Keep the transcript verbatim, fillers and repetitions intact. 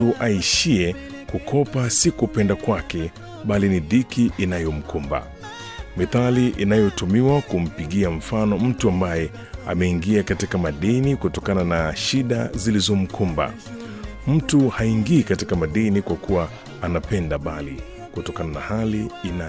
aishie kukopa si kupenda kwake, bali ni dhiki inayomkumba. Methali inayotumiwa kumpigia mfano mtu ambaye ameingia katika madeni kutokana na shida zilizomkumba. Mtu haingii katika madeni kwa kuwa anapenda, bali kutokana na hali ina